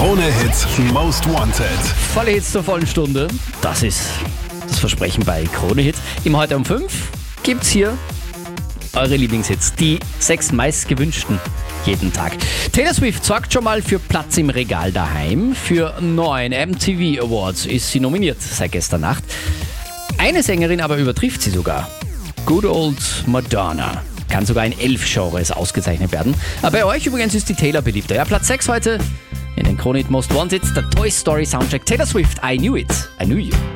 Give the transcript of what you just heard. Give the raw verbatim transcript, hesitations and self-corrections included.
Krone-Hit Most Wanted. Volle Hits zur vollen Stunde. Das ist das Versprechen bei Krone Hit. Im Heute um fünf gibt's hier eure Lieblingshits. Die sechs meistgewünschten jeden Tag. Taylor Swift sorgt schon mal für Platz im Regal daheim. Für neun M T V Awards ist sie nominiert seit gestern Nacht. Eine Sängerin aber übertrifft sie sogar. Good Old Madonna. Kann sogar in elf Genres ausgezeichnet werden. Aber bei euch übrigens ist die Taylor beliebter. Ja, Platz sechs heute in den Krone Hit Most Wanted. Der Toy Story Soundtrack Taylor Swift. I Knew It. I Knew You.